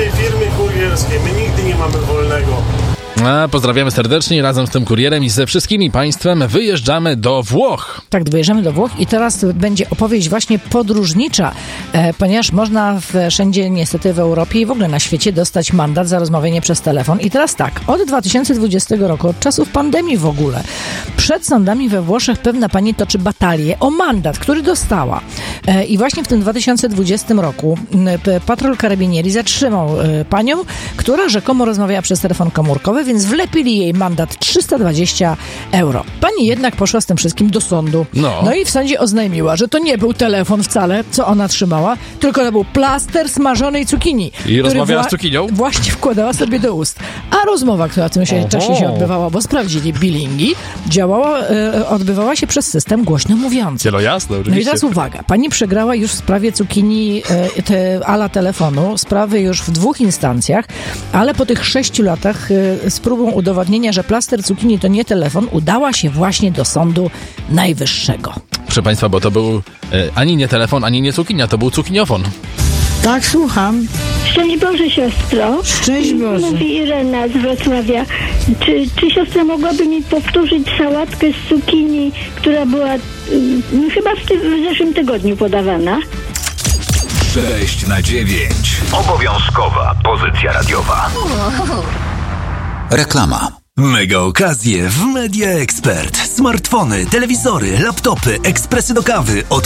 tej firmy kurierskiej. My nigdy nie mamy wolnego. Pozdrawiamy serdecznie razem z tym kurierem i ze wszystkimi państwem wyjeżdżamy do Włoch. Tak, wyjeżdżamy do Włoch i teraz będzie opowieść właśnie podróżnicza, ponieważ można wszędzie niestety w Europie i w ogóle na świecie dostać mandat za rozmawianie przez telefon. I teraz tak, od 2020 roku, od czasów pandemii w ogóle, przed sądami we Włoszech pewna pani toczy batalię o mandat, który dostała. I właśnie w tym 2020 roku patrol karabinieri zatrzymał panią, która rzekomo rozmawiała przez telefon komórkowy, więc wlepili jej mandat 320 euro. Pani jednak poszła z tym wszystkim do sądu. No i w sądzie oznajmiła, że to nie był telefon wcale, co ona trzymała, tylko to był plaster smażonej cukinii. I rozmawiała z cukinią? Właśnie wkładała sobie do ust. A rozmowa, która w tym czasie się odbywała, bo sprawdzili billingi, odbywała się przez system głośno mówiący. No jasne, oczywiście. No i teraz uwaga, pani przegrała już w sprawie cukinii ala telefonu, sprawy już w 2 instancjach, ale po tych 6 latach z próbą udowodnienia, że plaster cukinii to nie telefon, udała się właśnie do Sądu Najwyższego. Proszę państwa, bo to był ani nie telefon, ani nie cukinia, to był cukiniofon. Tak, słucham. Szczęść Boże, siostro. Szczęść Boże. Mówi Irena z Wrocławia. Czy siostra mogłaby mi powtórzyć sałatkę z cukinii, która była chyba w zeszłym tygodniu podawana? 6/9. Obowiązkowa pozycja radiowa. Reklama. Mega okazje w Media Expert. Smartfony, telewizory, laptopy, ekspresy do kawy od